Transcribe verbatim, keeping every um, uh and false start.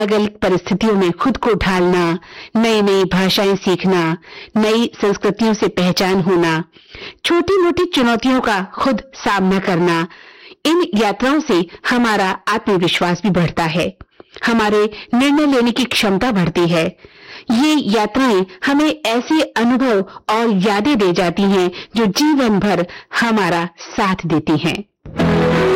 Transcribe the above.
अलग परिस्थितियों में खुद को ढालना, नई नई भाषाएं सीखना, नई संस्कृतियों से पहचान होना, छोटी मोटी चुनौतियों का खुद सामना करना, इन यात्राओं से हमारा आत्मविश्वास भी बढ़ता है, हमारे निर्णय लेने की क्षमता बढ़ती है। ये यात्राएं हमें ऐसे अनुभव और यादें दे जाती हैं जो जीवन भर हमारा साथ देती हैं।